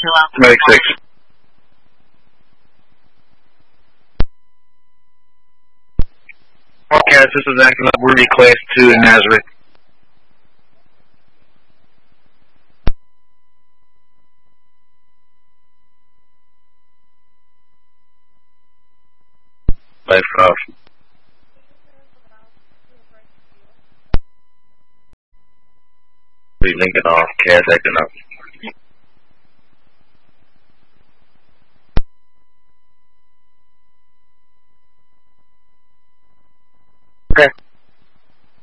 Medic 6. Forecast, this is acting up Ruby Class 2 in Nazareth. Life off. Lincoln off, Cass acting up.